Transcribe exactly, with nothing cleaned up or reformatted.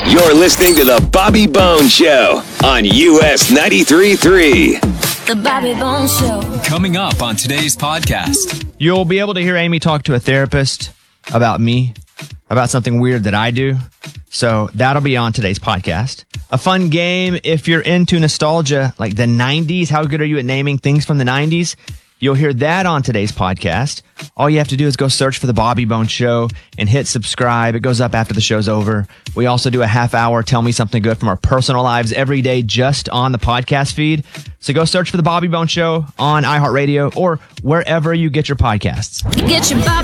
You're listening to The Bobby Bones Show on U S ninety-three point three. The Bobby Bones Show. Coming up on today's podcast. You'll be able to hear Amy talk to a therapist about me, about something weird that I do. So that'll be on today's podcast. A fun game if you're into nostalgia, like the nineties. How good are you at naming things from the nineties? You'll hear that on today's podcast. All you have to do is go search for The Bobby Bones Show and hit subscribe. It goes up after the show's over. We also do a half hour Tell Me Something Good from our personal lives every day just on the podcast feed. So go search for The Bobby Bones Show on iHeartRadio or wherever you get your podcasts. Get your Bobby